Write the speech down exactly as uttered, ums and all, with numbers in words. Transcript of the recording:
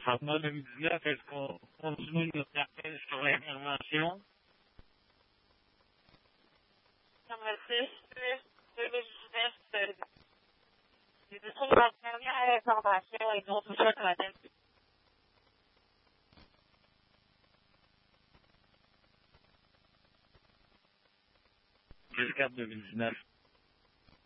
Rapidement deux mille dix-neuf, est-ce qu'on continue notre appel sur l'intervention? Merci. deux mille dix-neuf, euh, j'ai besoin de la dernière information et non tout ça sur la tête. Jusqu'à deux mille dix-neuf.